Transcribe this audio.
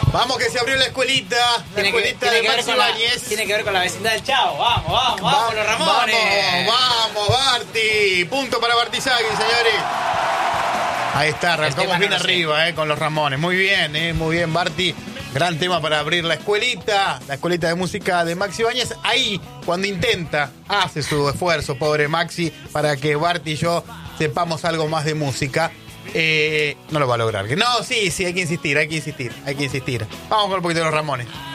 Vamos que se abrió la escuelita. La escuelita de Maxi Ibáñez. Tiene que ver con la vecindad del Chavo. Vamos, los Ramones. Vamos, Barti. Punto para Bartizagui, señores. Ahí está, arrancamos bien arriba, con los Ramones. Muy bien, Barti. Gran tema para abrir la escuelita de música de Maxi Ibáñez. Ahí, cuando hace su esfuerzo, pobre Maxi, para que Barti y yo sepamos algo más de música. No lo va a lograr. No, sí, hay que insistir. Vamos con un poquito de los Ramones.